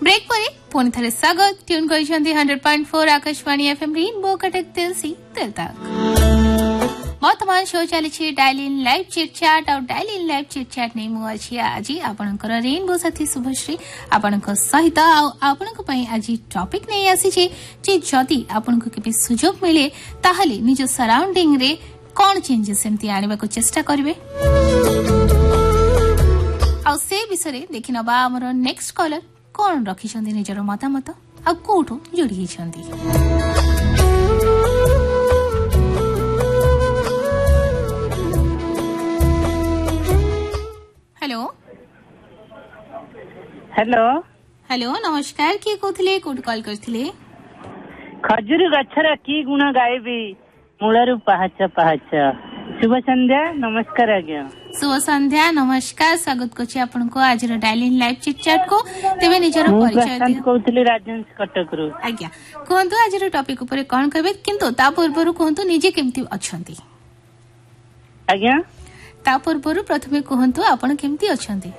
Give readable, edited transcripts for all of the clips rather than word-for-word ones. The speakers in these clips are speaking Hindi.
ब्रेक पर पुणी थे स्वागत ट्यून कर 100.4 आकाशवाणी एफएम रेनबो कटक तिलसी तिलतक वर्तमान शो चली dial in live chit chat और dial in live chit chat नहीं मु अच्छी आज आपणकर रेनबो साथी शुभश्री आपण सहित आपण आज टॉपिक नहीं आसी जदि आपण के सुजोग मिले ताहले निज सराउंडिंग रे कौन चेंजेस एमती आने को चेष्टा करेंगे से विषय देखि नबा हमर नेक्स्ट कॉलर कौन रखी निजर मतामत आ कोठो जोड़ी हेलो हेलो हेलो नमस्कार किए कहते कोठ कॉल करथिले खजूरी गछर की गुण गायबी मूलरू पहाच पहाच शुभ संध्या नमस्कार आज्ञा शुभ संध्या नमस्कार स्वागत करछि आपनको आज dial in live chit chat को तेबे निजर परिचय कहउतली राजहंस कटक रु आज्ञा कोहंतु आज टॉपिक ऊपर कोन कहबे किंतु ता पूर्वरु कोहंतु निजे केमती अछंती आज्ञा ता पूर्वरु प्रथमे कोहंतु आपण केमती अछंती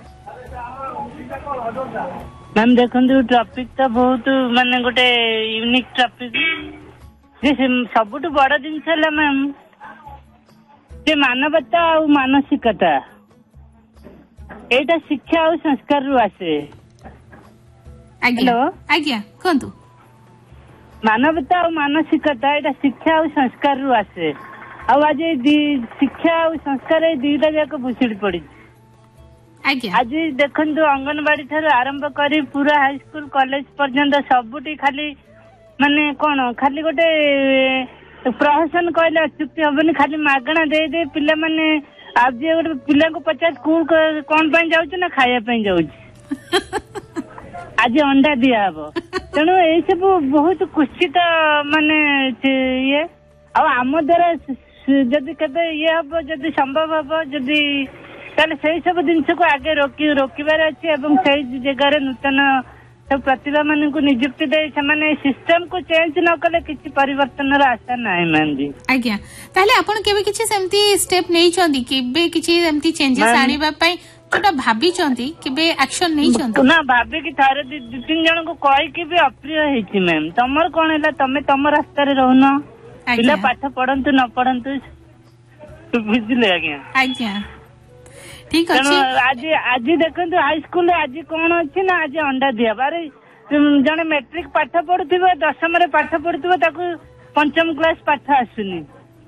मैम देखंतु टॉपिक तो बहुत माने गोटे यूनिक टॉपिक जे सबुठ बड़ जिंस है मैम जे मानवता और मानसिकता एटा शिक्षा और संस्कार रु आसे हेलो आज्ञा कोहंतु मानवता और मानसिकता एटा शिक्षा और संस्कार रु आसे आज शिक्षा और संस्कार दुईटा जाक भुसुड़ी पड़ी आज देखंतु अंगनवाड़ी ठार आरंभ करी पूरा हाई स्कूल कॉलेज पर्यंत सबुटी खाली माने कौन खाली गोटे प्रहसन कहले अत्युक्ति हबनी खाली मागणा दे दे पिला माने आज गोटे पिला को 50 स्कूल कौन पाई जाउछ ना खाया पाई जाउछ आज अंडा दिया हबो तेणु ए सब बहुत कुचित माने ये आम द्वारा जदि केबे ये हबो जदि संभव हबो जदि ताले से सब जिनस को आगे रोकिबार अच्छे एवं से जगह नूतन सब प्रतिभा मान को नियुक्ति दे सिस्टम को चेंज न कले किसी परिवर्तन आशा नहीं मैम जी आज्ञा ताले आपण केबे किछि सेमती स्टेप नै छंदी केबे किछि सेमती चेंजेस आनिबा पई जोटा भाबी छंदी केबे एक्शन नै छंदी ना भाबे कि थारे दु तीन जन को कहि कि भी अप्रिय हेछि मैम तमर कोन हैला तमे तम रास्ता रे रहनो पिला पाठ पढंतु न पढंतु बुझिले आज्ञा आज्ञा ठीक अछि आज देखंतु हाई स्कूल आज कोन अछि ना आज अंडा दिया बारे जने मैट्रिक पाठ पढुथिबो 10th रे पाठ पढुथिबो ताकू 5th क्लास पाठ आसुनी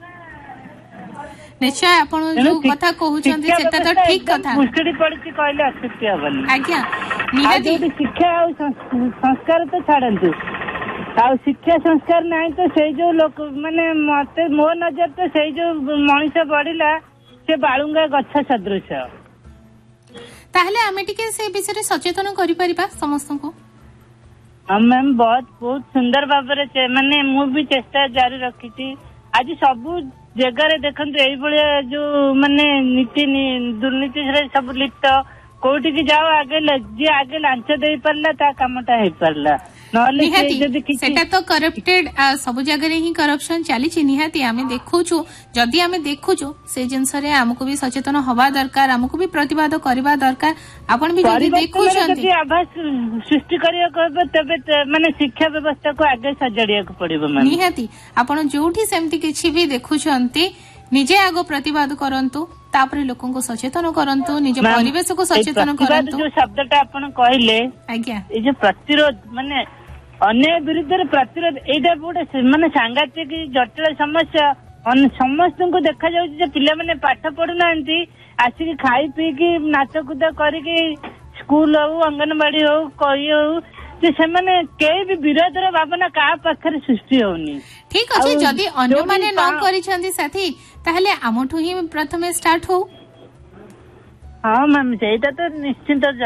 निश्चय आपण जो कथा कहउछंती सेटा तो ठीक कथा पुस्तडी पढिछि कहले अत्युक्ति हबनी आज्ञा निहाती शिक्षा और संस्कार तो छाडंतु आ शिक्षा संस्कार नहीं तो से जो लोक माने मते मो नजर तो से जो मनुष्य बढ़िला से बालुंगा गच्छ सदृश ताहले आमे टिके से विषय सचेतन करि परिबा समस्त को हम मैम बहुत सुंदर भाबरे माने मु भी चेष्टा जारी रखिछि आज सब जगह रे देखंतु एई बळे जो माने नीति दुर्नीति रे सब लिप्त कोठी की जाओ आगे लांच दे परला ता कामटा हे परला निहाती सेटा तो करप्टेड सब जगह रे ही करप्शन चली छि निहाती आमे देखुछु जदी आमे देखुछु से जिंस रे हमको भी सचेतन हवा दरकार हमको भी प्रतिवाद करबा दरकार आपण भी जदी देखुछु जदी आभास सृष्टि करिया कहबे तबे माने शिक्षा व्यवस्था को आगे सजड़िया को पड़िबो माने निहाती आपण जोठी सेमती किछि भी देखुछंती निजे आगो प्रतिवाद करंतु तापरे लोकन को सचेतन करंतु निज परिवेश को सचेतन करंतु जो शब्दटा आपण कहले आज्ञा ए जो प्रतिरोध माने अन्याय विरुद्ध प्रतिरोध एटा गोटे माने सांघातिक जटिल समस्या समस्त को देखा जाउछि पिला माने पाठ पढु नांती आसी खाई पी की नाच कूद करिके स्कूल हो अंगनवाड़ी हो कोई हो से माने के भी विरोधर भावना का पाखरे सृष्टि होनी ठीक अछि जदी अन्य माने न करिछंती साथी ताहले आमठु ही प्रथमे स्टार्ट हो हां मैम सेटा तो निश्चित